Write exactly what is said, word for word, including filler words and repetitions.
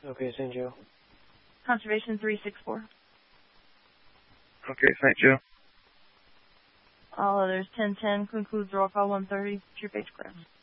Okay, Saint Joe. Conservation three six four. Okay, Saint Joe. All others ten ten concludes roll call one thirty. Troop H clear.